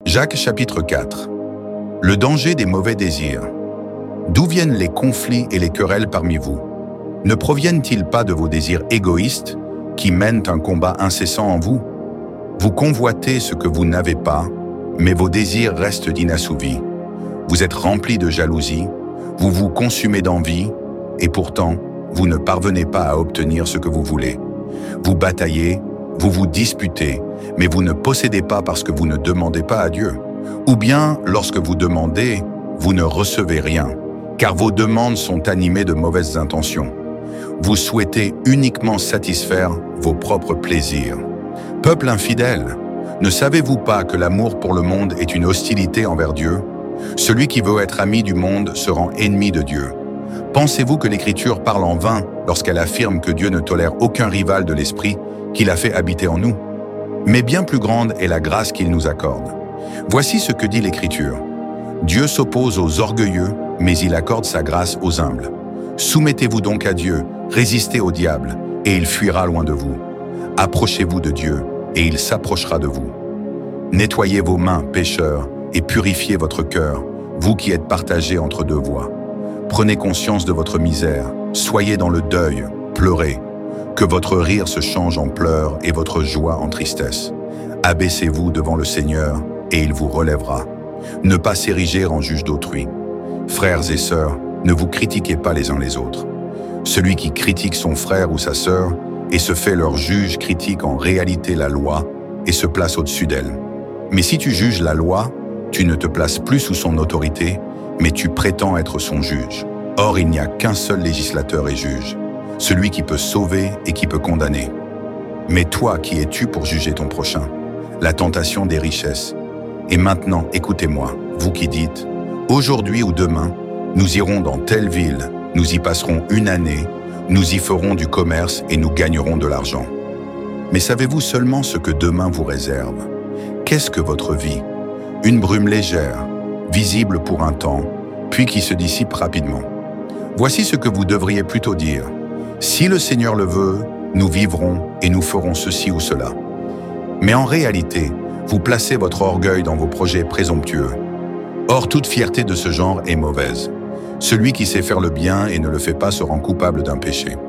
Jacques chapitre 4. Le danger des mauvais désirs. D'où viennent les conflits et les querelles parmi vous? Ne proviennent-ils pas de vos désirs égoïstes qui mènent un combat incessant en vous? Vous convoitez ce que vous n'avez pas, mais vos désirs restent inassouvis. Vous êtes remplis de jalousie, vous vous consumez d'envie, et pourtant, vous ne parvenez pas à obtenir ce que vous voulez. Vous bataillez, vous vous disputez, mais vous ne possédez pas parce que vous ne demandez pas à Dieu. Ou bien, lorsque vous demandez, vous ne recevez rien, car vos demandes sont animées de mauvaises intentions. Vous souhaitez uniquement satisfaire vos propres plaisirs. Peuple infidèle, ne savez-vous pas que l'amour pour le monde est une hostilité envers Dieu? Celui qui veut être ami du monde se rend ennemi de Dieu. Pensez-vous que l'Écriture parle en vain lorsqu'elle affirme que Dieu ne tolère aucun rival de l'Esprit qu'il a fait habiter en nous? Mais bien plus grande est la grâce qu'il nous accorde. Voici ce que dit l'Écriture. Dieu s'oppose aux orgueilleux, mais il accorde sa grâce aux humbles. Soumettez-vous donc à Dieu, résistez au diable, et il fuira loin de vous. Approchez-vous de Dieu, et il s'approchera de vous. Nettoyez vos mains, pécheurs, et purifiez votre cœur, vous qui êtes partagés entre deux voies. Prenez conscience de votre misère, soyez dans le deuil, pleurez. Que votre rire se change en pleurs et votre joie en tristesse. Abaissez-vous devant le Seigneur, et il vous relèvera. Ne pas s'ériger en juge d'autrui. Frères et sœurs, ne vous critiquez pas les uns les autres. Celui qui critique son frère ou sa sœur et se fait leur juge critique en réalité la loi et se place au-dessus d'elle. Mais si tu juges la loi, tu ne te places plus sous son autorité, mais tu prétends être son juge. Or, il n'y a qu'un seul législateur et juge, celui qui peut sauver et qui peut condamner. Mais toi, qui es-tu pour juger ton prochain? La tentation des richesses. Et maintenant, écoutez-moi, vous qui dites, aujourd'hui ou demain, nous irons dans telle ville, nous y passerons une année, nous y ferons du commerce et nous gagnerons de l'argent. Mais savez-vous seulement ce que demain vous réserve? Qu'est-ce que votre vie? Une brume légère, visible pour un temps, puis qui se dissipe rapidement. Voici ce que vous devriez plutôt dire. Si le Seigneur le veut, nous vivrons et nous ferons ceci ou cela. Mais en réalité, vous placez votre orgueil dans vos projets présomptueux. Or, toute fierté de ce genre est mauvaise. Celui qui sait faire le bien et ne le fait pas se rend coupable d'un péché.